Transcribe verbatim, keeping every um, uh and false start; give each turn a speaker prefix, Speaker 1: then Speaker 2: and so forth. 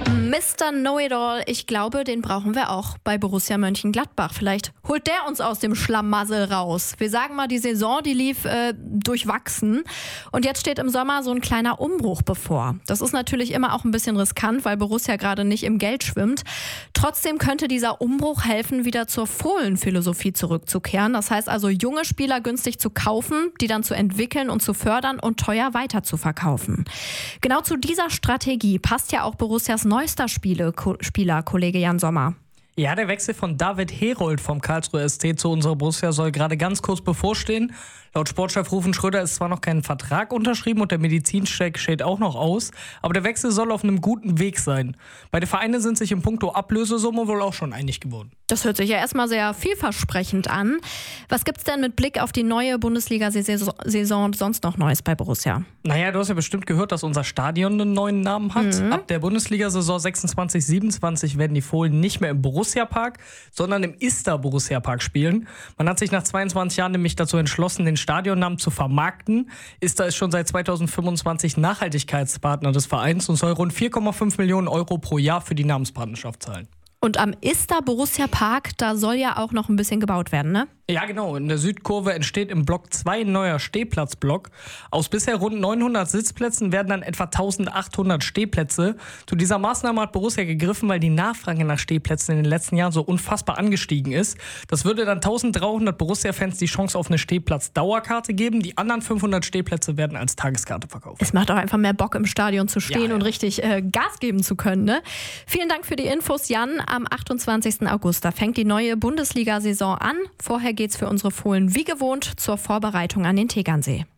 Speaker 1: Mister Know-it-all, ich glaube, den brauchen wir auch bei Borussia Mönchengladbach. Vielleicht holt der uns aus dem Schlamassel raus. Wir sagen mal, die Saison, die lief äh, durchwachsen. Und jetzt steht im Sommer so ein kleiner Umbruch bevor. Das ist natürlich immer auch ein bisschen riskant, weil Borussia gerade nicht im Geld schwimmt. Trotzdem könnte dieser Umbruch helfen, wieder zur Fohlenphilosophie zurückzukehren. Das heißt also, junge Spieler günstig zu kaufen, die dann zu entwickeln und zu fördern und teuer weiter zu verkaufen. Genau zu dieser Strategie passt ja auch Borussias neuester Spiele, Ko- Spieler, Kollege Jan Sommer.
Speaker 2: Ja, der Wechsel von David Herold vom Karlsruher S T zu unserer Borussia soll gerade ganz kurz bevorstehen. Laut Sportchef Rufen Schröder ist zwar noch kein Vertrag unterschrieben und der Medizincheck steht auch noch aus, aber der Wechsel soll auf einem guten Weg sein. Beide Vereine sind sich in puncto Ablösesumme wohl auch schon einig geworden.
Speaker 1: Das hört sich ja erstmal sehr vielversprechend an. Was gibt's denn mit Blick auf die neue Bundesliga-Saison sonst noch Neues bei Borussia?
Speaker 2: Naja, du hast ja bestimmt gehört, dass unser Stadion einen neuen Namen hat.
Speaker 1: Mhm.
Speaker 2: Ab der Bundesliga-Saison sechsundzwanzig siebenundzwanzig werden die Fohlen nicht mehr im Borussia-Park, sondern im Ista-Borussia-Park spielen. Man hat sich nach zweiundzwanzig Jahren nämlich dazu entschlossen, den Stadionnamen zu vermarkten. Ista ist schon seit zweitausendfünfundzwanzig Nachhaltigkeitspartner des Vereins und soll rund vier Komma fünf Millionen Euro pro Jahr für die Namenspartnerschaft zahlen.
Speaker 1: Und am Ista Borussia Park, da soll ja auch noch ein bisschen gebaut werden, ne?
Speaker 2: Ja, genau. In der Südkurve entsteht im Block zwei ein neuer Stehplatzblock. Aus bisher rund neunhundert Sitzplätzen werden dann etwa eintausendachthundert Stehplätze. Zu dieser Maßnahme hat Borussia gegriffen, weil die Nachfrage nach Stehplätzen in den letzten Jahren so unfassbar angestiegen ist. Das würde dann eintausenddreihundert Borussia-Fans die Chance auf eine Stehplatz-Dauerkarte geben. Die anderen fünfhundert Stehplätze werden als Tageskarte verkauft.
Speaker 1: Es macht auch einfach mehr Bock, im Stadion zu stehen
Speaker 2: Ja, ja.
Speaker 1: und richtig äh, Gas geben zu können, ne? Vielen Dank für die Infos, Jan. Am achtundzwanzigsten August, da fängt die neue Bundesliga-Saison an. Vorher geht's für unsere Fohlen wie gewohnt zur Vorbereitung an den Tegernsee.